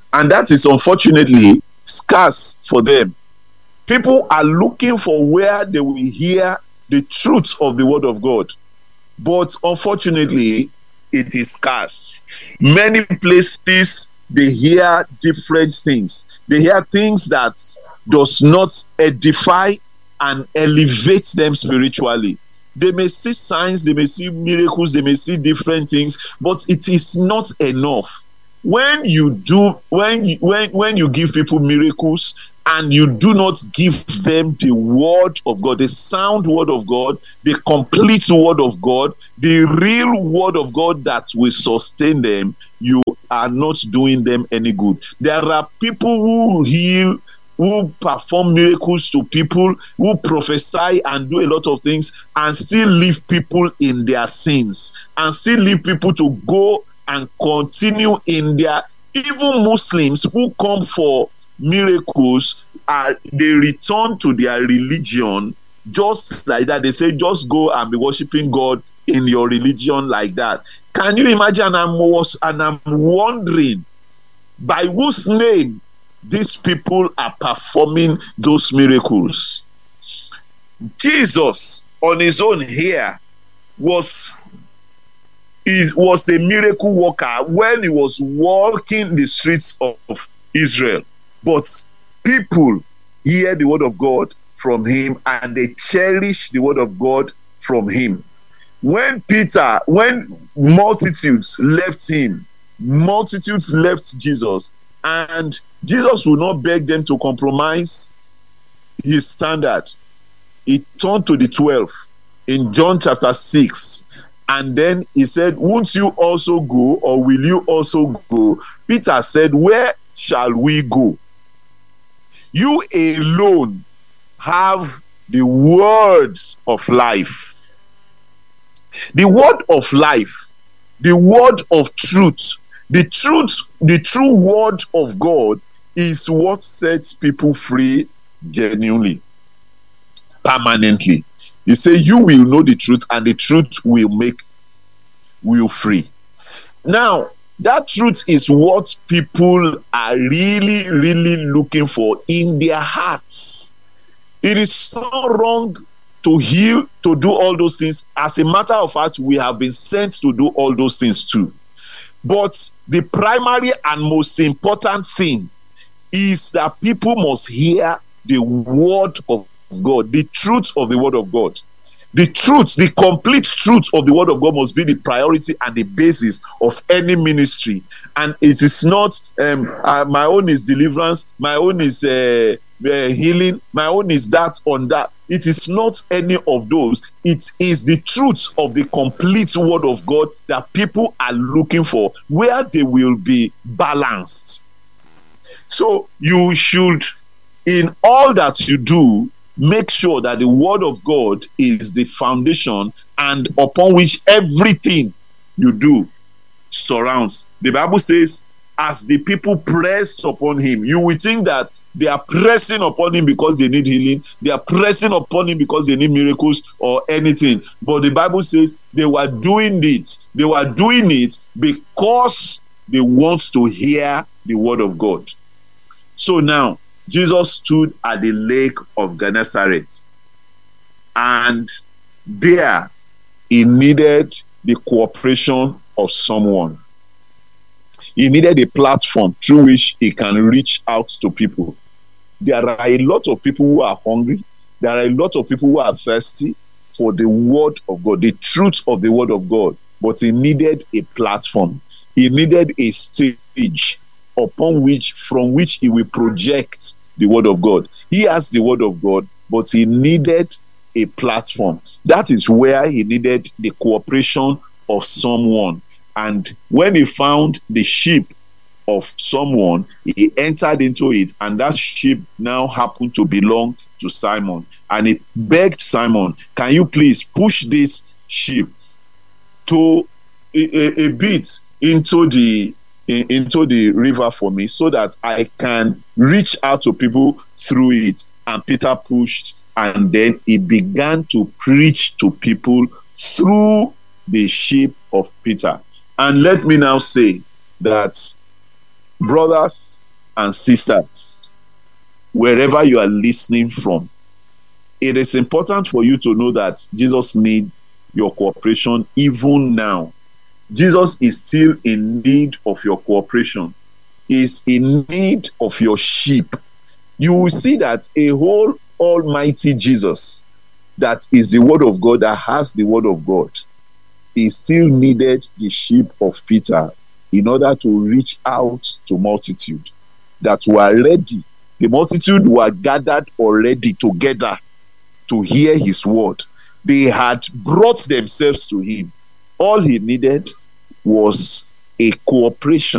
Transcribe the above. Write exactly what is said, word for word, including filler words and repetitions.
And that is unfortunately scarce for them. People are looking for where they will hear the truth of the word of God. But unfortunately, it is scarce. Many places they hear different things. They hear things that does not edify and elevate them spiritually. They may see signs, they may see miracles, they may see different things, but it is not enough. When you do, when you, when when you give people miracles and you do not give them the word of God, the sound word of God, the complete word of God, the real word of God that will sustain them, you are not doing them any good. There are people who heal, who perform miracles to people, who prophesy and do a lot of things, and still leave people in their sins, and still leave people to go and continue in their, even Muslims who come for miracles, are they return to their religion just like that. They say, just go and be worshiping God in your religion like that. Can you imagine? I'm was and I'm wondering by whose name these people are performing those miracles. Jesus on his own here was is was a miracle worker when he was walking the streets of Israel. But people hear the word of God from him and they cherish the word of God from him. When Peter, when multitudes left him, multitudes left Jesus, and Jesus would not beg them to compromise his standard. He turned to the twelve in John chapter six. And then he said, won't you also go, or will you also go? Peter said, where shall we go? You alone have the words of life. The word of life, the word of truth, the truth, the true word of God is what sets people free genuinely, permanently. You say you will know the truth, and the truth will make you free. Now, that truth is what people are really, really looking for in their hearts. It is not wrong to heal, to do all those things. As a matter of fact, we have been sent to do all those things too. But the primary and most important thing is that people must hear the word of God, the truth of the word of God. The truth, the complete truth of the word of God must be the priority and the basis of any ministry. And it is not, um, uh, my own is deliverance, my own is uh, uh, healing, my own is that on that. It is not any of those. It is the truth of the complete word of God that people are looking for, where they will be balanced. So you should, in all that you do, make sure that the word of God is the foundation and upon which everything you do surrounds. The Bible says, as the people pressed upon him, you will think that they are pressing upon him because they need healing. They are pressing upon him because they need miracles or anything. But the Bible says they were doing it. They were doing it because they want to hear the word of God. So now, Jesus stood at the lake of Gennesaret, and there he needed the cooperation of someone. He needed a platform through which he can reach out to people. There are a lot of people who are hungry. There are a lot of people who are thirsty for the word of God, the truth of the word of God. But he needed a platform. He needed a stage upon which, from which he will project the word of God. He has the word of God, but he needed a platform. That is where he needed the cooperation of someone. And when he found the sheep of someone, he entered into it, and that sheep now happened to belong to Simon. And he begged Simon, can you please push this sheep to a, a, a bit into the into the river for me, so that I can reach out to people through it? And Peter pushed, and then he began to preach to people through the sheep of Peter. And let me now say that Brothers and sisters, wherever you are listening from, it is important for you to know that Jesus needs your cooperation even now. Jesus is still in need of your cooperation. He is in need of your sheep. You will see that a whole almighty Jesus, that is the word of God, that has the word of God, he still needed the sheep of Peter in order to reach out to multitude that were ready. The multitude were gathered already together to hear his word. They had brought themselves to him. All he needed was a cooperation.